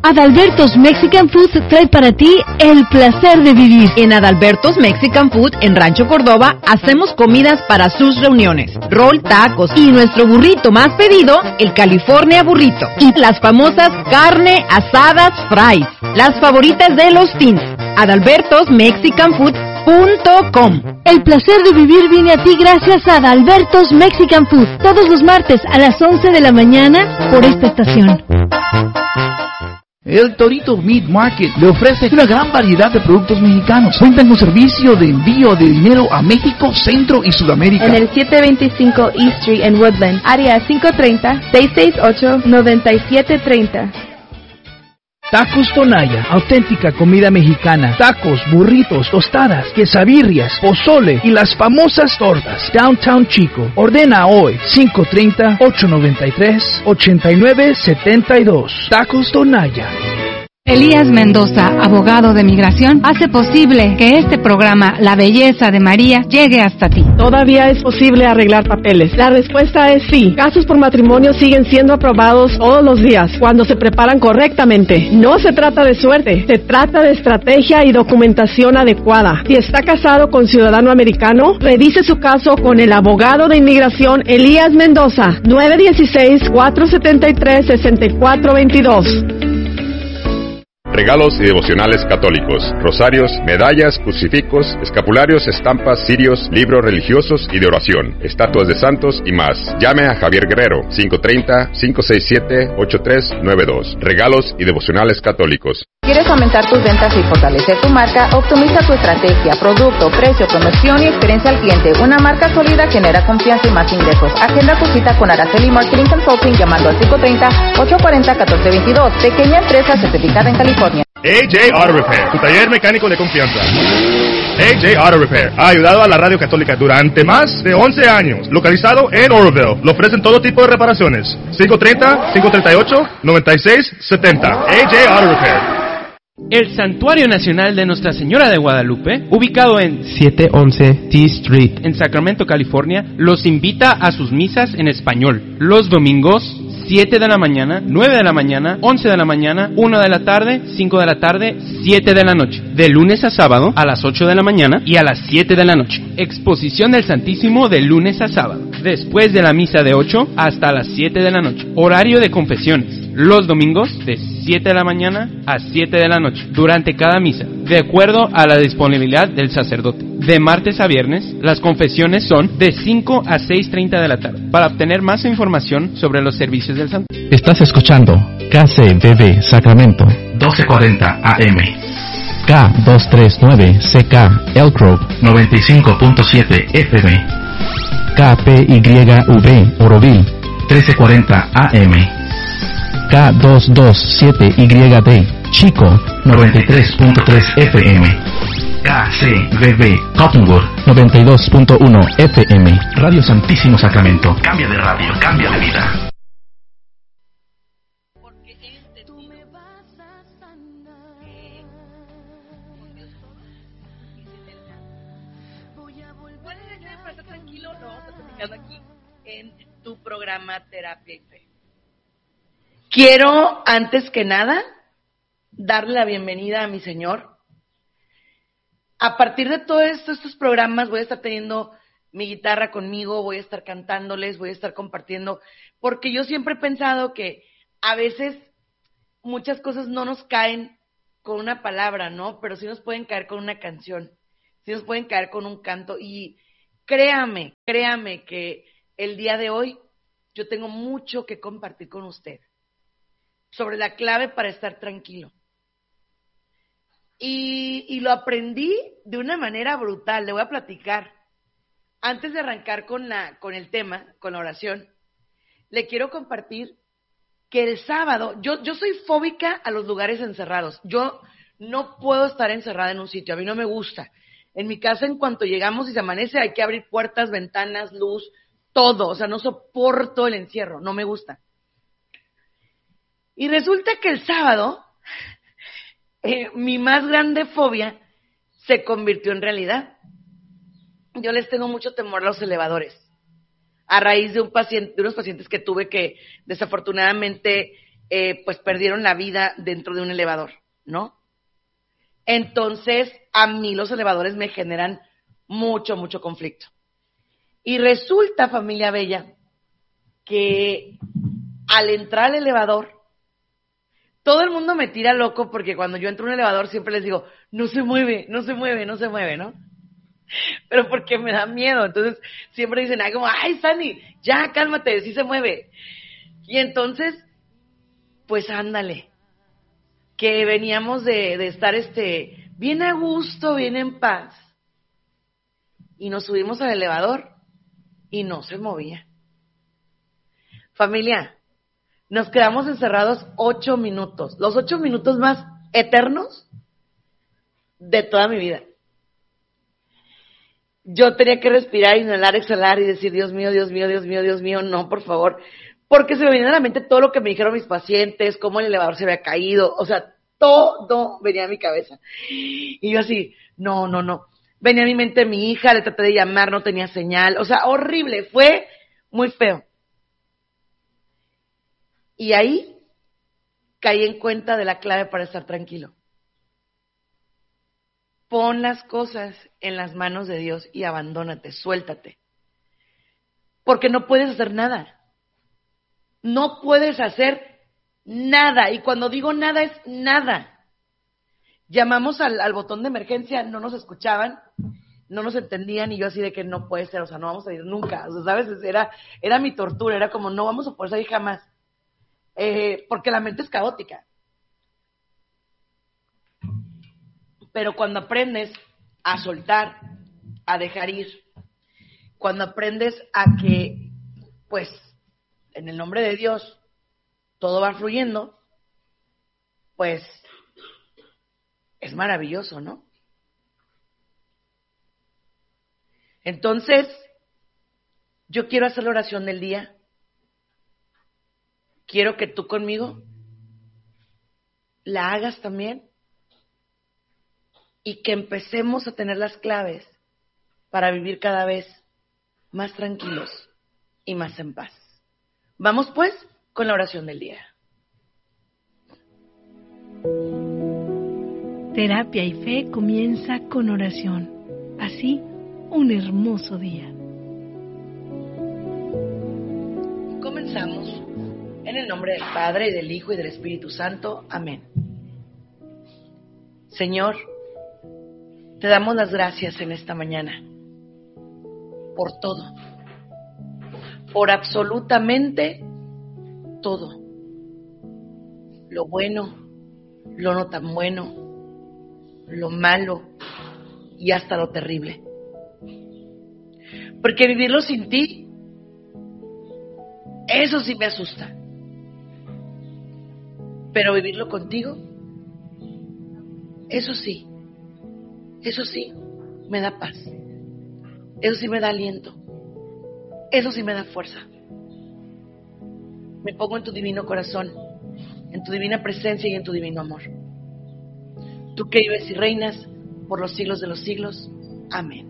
Adalberto's Mexican Food trae para ti el placer de vivir. En Adalberto's Mexican Food, en Rancho Córdoba, hacemos comidas para sus reuniones, rol, tacos y nuestro burrito más pedido, el California Burrito. Y las famosas carne asadas fries, las favoritas de los teens. AdalbertosMexicanFood.com. El placer de vivir viene a ti gracias a Adalberto's Mexican Food, todos los martes a las 11 de la mañana por esta estación. El Torito Meat Market le ofrece una gran variedad de productos mexicanos. Cuentan con servicio de envío de dinero a México, Centro y Sudamérica. En el 725 East Street en Woodland, área 530-668-9730. Tacos Tonaya, auténtica comida mexicana. Tacos, burritos, tostadas, quesabirrias, pozole y las famosas tortas. Downtown Chico. Ordena hoy. 530-893-8972. Tacos Tonaya. Elías Mendoza, abogado de migración, hace posible que este programa, La Belleza de María, llegue hasta ti. ¿Todavía es posible arreglar papeles? La respuesta es sí. Casos por matrimonio siguen siendo aprobados todos los días cuando se preparan correctamente. No se trata de suerte, se trata de estrategia y documentación adecuada. Si está casado con ciudadano americano, revise su caso con el abogado de inmigración Elías Mendoza, 916-473-6422. Regalos y devocionales católicos, rosarios, medallas, crucifijos, escapularios, estampas, cirios, libros religiosos y de oración, estatuas de santos y más. Llame a Javier Guerrero, 530-567-8392. Regalos y devocionales católicos. ¿Quieres aumentar tus ventas y fortalecer tu marca? Optimiza tu estrategia, producto, precio, promoción y experiencia al cliente. Una marca sólida genera confianza y más ingresos. Agenda tu cita con Araceli Marketing Consulting llamando al 530-840-1422. Pequeña empresa certificada en California. AJ Auto Repair, tu taller mecánico de confianza. AJ Auto Repair ha ayudado a la radio católica durante más de 11 años. Localizado en Oroville, le ofrecen todo tipo de reparaciones. 530-538-9670. AJ Auto Repair. El Santuario Nacional de Nuestra Señora de Guadalupe, ubicado en 711 T Street, en Sacramento, California, los invita a sus misas en español. Los domingos, 7 de la mañana, 9 de la mañana, 11 de la mañana, 1 de la tarde, 5 de la tarde, 7 de la noche. De lunes a sábado, a las 8 de la mañana y a las 7 de la noche. Exposición del Santísimo de lunes a sábado. Después de la misa de 8 hasta las 7 de la noche. Horario de confesiones. Los domingos, de 7 de la mañana a 7 de la noche. Durante cada misa, de acuerdo a la disponibilidad del sacerdote. De martes a viernes, las confesiones son de 5 a 6:30 de la tarde. Para obtener más información sobre los servicios del santo. Estás escuchando KCBB Sacramento 1240 AM, K239CK Elk Grove 95.7 FM, KPYV Oroville 1340 AM, K227YD Chico 93.3 FM, KCBB Cottonwood 92.1 FM. Radio Santísimo Sacramento. Cambia de radio, cambia de vida. Tranquilo, lo vamos a platicar aquí en tu programa Terapia y Fe. Quiero, antes que nada, darle la bienvenida a mi Señor. A partir de todos estos programas voy a estar teniendo mi guitarra conmigo, voy a estar cantándoles, voy a estar compartiendo, porque yo siempre he pensado que a veces muchas cosas no nos caen con una palabra, ¿no? Pero sí nos pueden caer con una canción, sí nos pueden caer con un canto, y créame que el día de hoy yo tengo mucho que compartir con usted sobre la clave para estar tranquilo. Y lo aprendí de una manera brutal, le voy a platicar. Antes de arrancar con el tema, con la oración, le quiero compartir que el sábado, yo soy fóbica a los lugares encerrados. Yo no puedo estar encerrada en un sitio, a mí no me gusta. En mi casa, en cuanto llegamos y se amanece, hay que abrir puertas, ventanas, luz, todo. O sea, no soporto el encierro, no me gusta. Y resulta que el sábado, mi más grande fobia se convirtió en realidad. Yo les tengo mucho temor a los elevadores. A raíz de unos pacientes que tuve que, desafortunadamente, pues perdieron la vida dentro de un elevador, ¿no? Entonces, a mí los elevadores me generan mucho conflicto. Y resulta, familia bella, que al entrar al elevador, todo el mundo me tira loco porque cuando yo entro a un elevador siempre les digo, no se mueve, ¿no? Pero porque me da miedo. Entonces siempre dicen, ay, Sandy, ya cálmate, sí se mueve. Y entonces, pues ándale, que veníamos de estar bien a gusto, bien en paz. Y nos subimos al elevador y no se movía. Familia, nos quedamos encerrados 8 minutos, los 8 minutos más eternos de toda mi vida. Yo tenía que respirar, inhalar, exhalar y decir, Dios mío, no, por favor. Porque se me venía a la mente todo lo que me dijeron mis pacientes, cómo el elevador se había caído, o sea, todo venía a mi cabeza. Y yo así, no. Venía a mi mente mi hija, le traté de llamar, no tenía señal, o sea, horrible, fue muy feo. Y ahí caí en cuenta de la clave para estar tranquilo. Pon las cosas en las manos de Dios y abandónate, suéltate. Porque no puedes hacer nada. No puedes hacer nada. Y cuando digo nada, es nada. Llamamos al botón de emergencia, no nos escuchaban, no nos entendían y yo así de que no puede ser, o sea, no vamos a ir nunca. O sea, ¿sabes? Era mi tortura, era como no vamos a poder salir jamás. Porque la mente es caótica. Pero cuando aprendes a soltar, a dejar ir, cuando aprendes a que, pues, en el nombre de Dios, todo va fluyendo, pues, es maravilloso, ¿no? Entonces, yo quiero hacer la oración del día. Quiero que tú conmigo la hagas también y que empecemos a tener las claves para vivir cada vez más tranquilos y más en paz. Vamos pues con la oración del día. Terapia y Fe comienza con oración. Así, un hermoso día. Comenzamos en el nombre del Padre, y del Hijo, y del Espíritu Santo. Amén. Señor, te damos las gracias en esta mañana por todo, por absolutamente todo, lo bueno, lo no tan bueno, lo malo y hasta lo terrible. Porque vivirlo sin ti, eso sí me asusta. Pero vivirlo contigo, eso sí me da paz, eso sí me da aliento, eso sí me da fuerza. Me pongo en tu divino corazón, en tu divina presencia y en tu divino amor. Tú que vives y reinas por los siglos de los siglos. Amén.